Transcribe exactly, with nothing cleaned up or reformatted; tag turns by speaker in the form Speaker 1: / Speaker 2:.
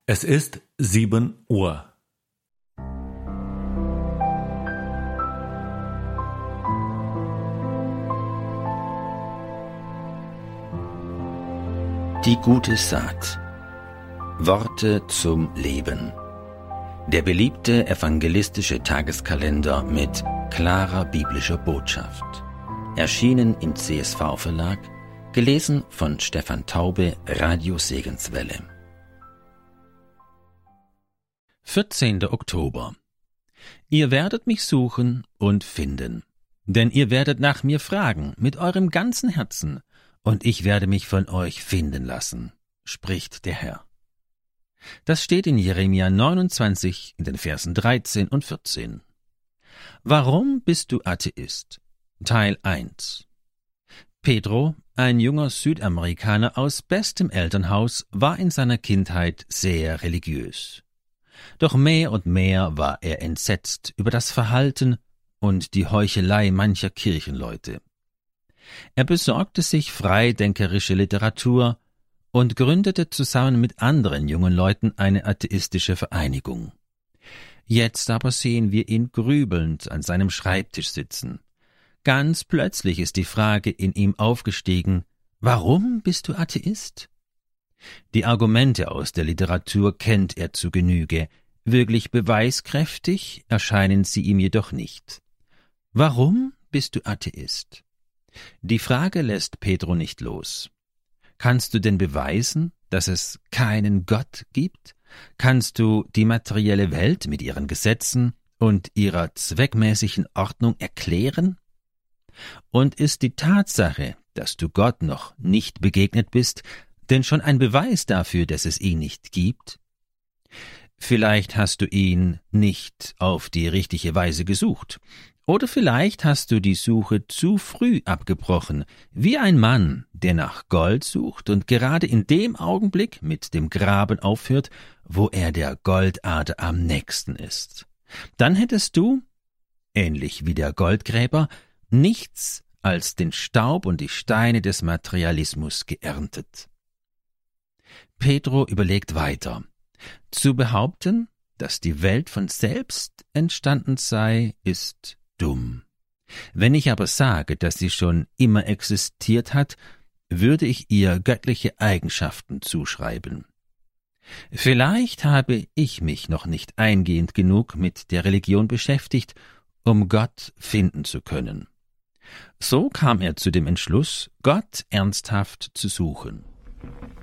Speaker 1: Es ist sieben Uhr.
Speaker 2: Die gute Saat. Worte zum Leben. Der beliebte evangelistische Tageskalender mit klarer biblischer Botschaft. Erschienen im C S V-Verlag, gelesen von Stefan Taube, Radio Segenswelle. vierzehnter Oktober. Ihr werdet mich suchen und finden, denn ihr werdet nach mir fragen mit eurem ganzen Herzen, und ich werde mich von euch finden lassen, spricht der Herr. Das steht in Jeremia neunundzwanzig in den Versen dreizehn und vierzehn. Warum bist du Atheist? Teil eins. Pedro, ein junger Südamerikaner aus bestem Elternhaus, war in seiner Kindheit sehr religiös. Doch mehr und mehr war er entsetzt über das Verhalten und die Heuchelei mancher Kirchenleute. Er besorgte sich freidenkerische Literatur und gründete zusammen mit anderen jungen Leuten eine atheistische Vereinigung. Jetzt aber sehen wir ihn grübelnd an seinem Schreibtisch sitzen. Ganz plötzlich ist die Frage in ihm aufgestiegen: Warum bist du Atheist? Die Argumente aus der Literatur kennt er zu Genüge, wirklich beweiskräftig erscheinen sie ihm jedoch nicht. Warum bist du Atheist? Die Frage lässt Pedro nicht los. Kannst du denn beweisen, dass es keinen Gott gibt? Kannst du die materielle Welt mit ihren Gesetzen und ihrer zweckmäßigen Ordnung erklären? Und ist die Tatsache, dass du Gott noch nicht begegnet bist, denn schon ein Beweis dafür, dass es ihn nicht gibt? Vielleicht hast du ihn nicht auf die richtige Weise gesucht. Oder vielleicht hast du die Suche zu früh abgebrochen, wie ein Mann, der nach Gold sucht und gerade in dem Augenblick mit dem Graben aufhört, wo er der Goldader am nächsten ist. Dann hättest du, ähnlich wie der Goldgräber, nichts als den Staub und die Steine des Materialismus geerntet. Pedro überlegt weiter. Zu behaupten, dass die Welt von selbst entstanden sei, ist dumm. Wenn ich aber sage, dass sie schon immer existiert hat, würde ich ihr göttliche Eigenschaften zuschreiben. Vielleicht habe ich mich noch nicht eingehend genug mit der Religion beschäftigt, um Gott finden zu können. So kam er zu dem Entschluss, Gott ernsthaft zu suchen.